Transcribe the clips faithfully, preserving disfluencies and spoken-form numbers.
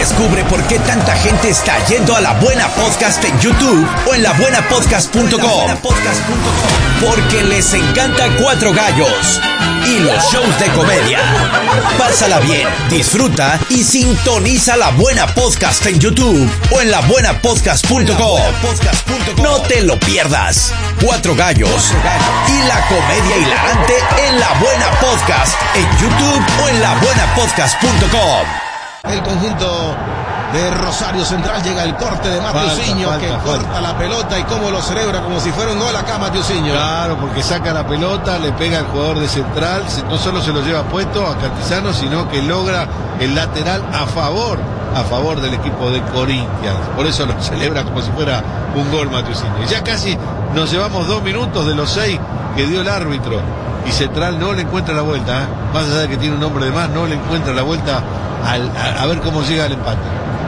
Descubre por qué tanta gente está yendo a La Buena Podcast en YouTube o en la buena podcast punto com. Porque les encanta Cuatro Gallos y los shows de comedia. Pásala bien, disfruta y sintoniza La Buena Podcast en YouTube o en la buena podcast punto com. No te lo pierdas. Cuatro Gallos y la comedia hilarante en La Buena Podcast en YouTube o en la buena podcast punto com. El conjunto de Rosario Central, llega el corte de Matiusinho, que falta. corta la pelota y cómo lo celebra como si fuera un gol acá Matiusinho. Claro, porque saca la pelota, le pega al jugador de Central, no solo se lo lleva puesto a Cantizano, sino que logra el lateral a favor, a favor del equipo de Corinthians. Por eso lo celebra como si fuera un gol Matiusinho. Y ya casi nos llevamos dos minutos de los seis que dio el árbitro. Y Central no le encuentra la vuelta, ¿eh? Más allá de que tiene un hombre de más, no le encuentra la vuelta al, a, a ver cómo llega el empate.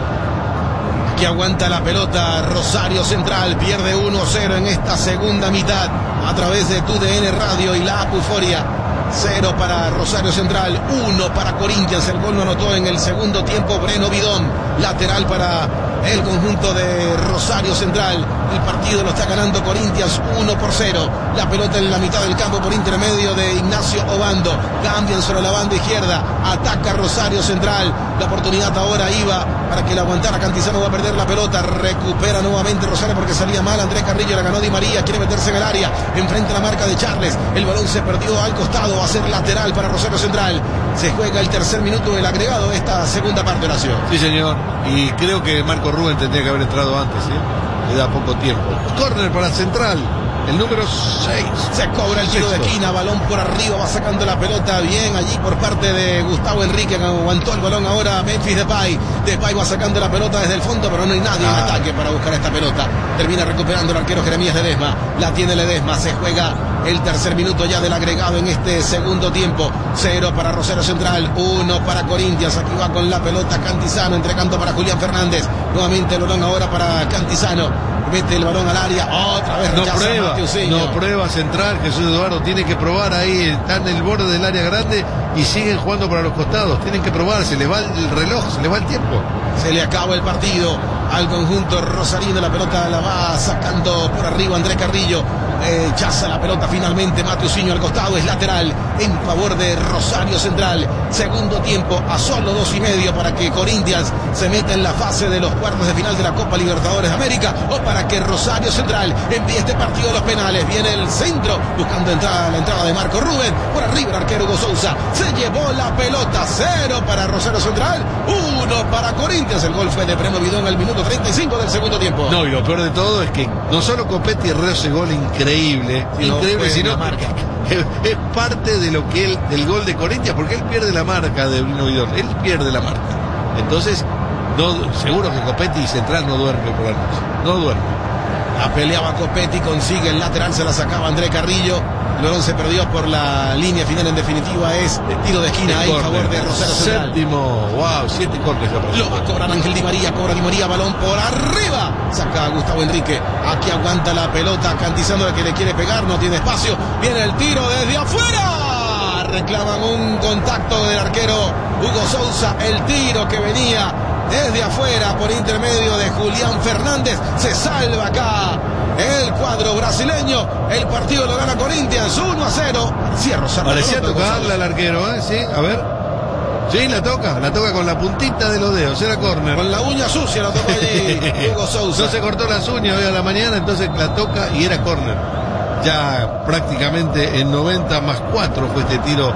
Que aguanta la pelota Rosario Central, pierde uno cero en esta segunda mitad a través de tu D N Radio y la Apuforia. Cero para Rosario Central, uno para Corinthians. El gol lo anotó en el segundo tiempo Breno Bidón, lateral para el conjunto de Rosario Central. El partido lo está ganando Corinthians uno por cero. La pelota en la mitad del campo por intermedio de Ignacio Obando. Cambian sobre la banda izquierda. Ataca Rosario Central. La oportunidad ahora iba para que la aguantara Cantizano. Va a perder la pelota. Recupera nuevamente Rosario porque salía mal. Andrés Carrillo la ganó Di María. Quiere meterse en el área. Enfrente a la marca de Charles. El balón se perdió al costado. Va a ser lateral para Rosario Central. Se juega el tercer minuto del agregado de esta segunda parte, Horacio. Sí, señor. Y creo que Marco Rubén tendría que haber entrado antes, ¿eh? Le da poco tiempo. Córner para Central, el número seis. Se cobra el tiro de esquina, balón por arriba, va sacando la pelota bien allí por parte de Gustavo Enrique, que aguantó el balón ahora Memphis Depay. Depay va sacando la pelota desde el fondo, pero no hay nadie ah. en ataque para buscar esta pelota. Termina recuperando el arquero Jeremías Ledesma. La tiene Ledesma, se juega el tercer minuto ya del agregado en este segundo tiempo. Cero para Rosario Central, uno para Corinthians. Aquí va con la pelota Cantizano, entregando para Julián Fernández. Nuevamente el balón ahora para Cantizano. Mete el balón al área, otra vez no prueba, no prueba Central. Jesús Eduardo tiene que probar ahí, está en el borde del área grande y siguen jugando para los costados. Tienen que probar, se les va el reloj, se les va el tiempo. Se le acaba el partido al conjunto rosarino. La pelota la va sacando por arriba Andrés Carrillo. Eh, chaza la pelota finalmente Matiusinho al costado, es lateral en favor de Rosario Central. Segundo tiempo a solo dos y medio para que Corinthians se meta en la fase de los cuartos de final de la Copa Libertadores de América, o para que Rosario Central envíe este partido a los penales. Viene el centro buscando entrada, la entrada de Marco Rubén, por arriba el arquero Hugo Sousa, se llevó la pelota. Cero para Rosario Central, uno para Corinthians. El gol fue de Breno Bidón al minuto treinta y cinco del segundo tiempo. No, y lo peor de todo es que no solo Copetti erró ese gol increíble, sí, increíble, no, sino marca. Es, es parte de lo que él, del gol de Corinthians, porque él pierde la marca de Breno Bidón, él pierde la marca. Entonces, no, seguro que Copetti y Central no duerme por la noche, no duerme. La peleaba Copetti, consigue el lateral, se la sacaba Andrés Carrillo. El balón se perdió por la línea final. En definitiva es tiro de esquina ahí en favor de Rosario Central. Séptimo, wow, siete cortes. Lo va a cobrar Ángel Di María, cobra Di María, balón por arriba. Saca a Gustavo Enrique. Aquí aguanta la pelota, Cantizano el que le quiere pegar, no tiene espacio. Viene el tiro desde afuera. Reclaman un contacto del arquero Hugo Sousa. El tiro que venía desde afuera por intermedio de Julián Fernández. Se salva acá el cuadro brasileño. El partido lo gana Corinthians uno a cero. Cierro. Parecía tocarla al arquero, ¿eh? Sí, a ver. Sí, la toca, la toca con la puntita de los dedos, era córner. Con la uña sucia la toca allí Hugo Sousa. No se cortó las uñas hoy a la mañana, entonces la toca y era córner. Ya prácticamente en noventa más cuatro fue este tiro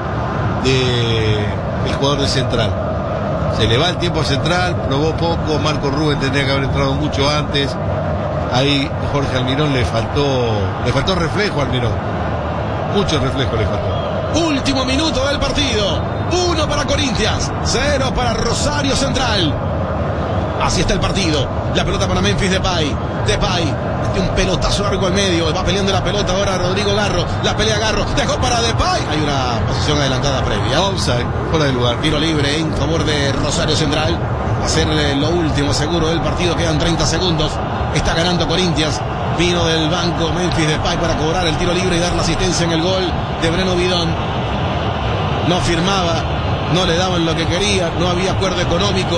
de el jugador de Central. Se le va el tiempo a Central, probó poco, Marco Rubén tendría que haber entrado mucho antes. Ahí Jorge Almirón le faltó, le faltó reflejo a Almirón. Mucho reflejo le faltó. Último minuto del partido. Uno para Corinthians, cero para Rosario Central. Así está el partido. La pelota para Memphis Depay. Depay mete un pelotazo largo al medio. Va peleando la pelota ahora Rodrigo Garro. La pelea Garro. Dejó para Depay. Hay una posición adelantada previa. Offside, fuera de lugar. Tiro libre en favor de Rosario Central. Hacerle lo último seguro del partido. Quedan treinta segundos. Está ganando Corinthians. Vino del banco Memphis Depay para cobrar el tiro libre y dar la asistencia en el gol de Breno Bidón. No firmaba, no le daban lo que quería, no había acuerdo económico.